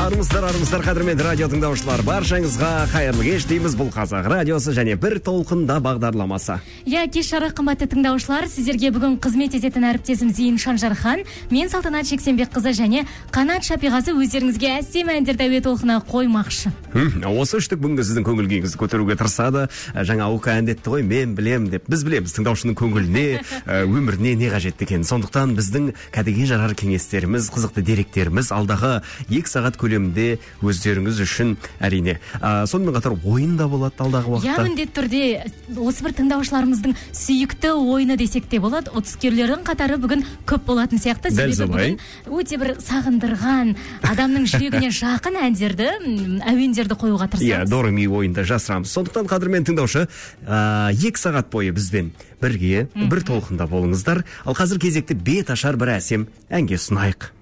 Армысыздар қадірменді радио тыңдаушылар, баршаңызға қайырлы кеш дейміз. Бұл Қазақ радиосы және бір толқында бағдарламасы. Кеш жарық қымбатты тыңдаушылар, сіздерге бүгін қызмет ететін әріптесім Зейін Шанжархан, мен Салтанат Жексенбекқызы және Қанат Шапиғазы өздеріңізге әсем әндерді әуе толқына қоймақшы. Осы үштік бүгінгі сіздің көңіл күйіңізді көтеруге тырысады. Жаңа ауқа әндетті ғой, мен білем деп. Біз білеміз тыңдаушының көңіліне, өміріне не қажет екенін. Сондықтан біздің кәдеге жарар кеңестеріміз, қызықты деректеріміз алдағы 2 сағат көлемінде өздеріңіз үшін әрине. Сонымен қатар ойын да болады алдағы уақытта. Міндетті түрде осы бір тыңдаушыларымыздың сүйікті ойыны десек те болады. Ұтыскерлердің қатары бүгін көп болатын сияқты. Себебі бүгін өте бір сағындырған, адамның жүрегіне жақын әндерді, әуендерді қоюға тырысамыз. До ре ми ойында жасырамыз. Сондықтан қадірмен тыңдаушы, 2 сағат бойы бізбен бірге, бір толқында болыңыздар. Ал қазір кезекті бет ашар бір әсем әнге ұсынайық.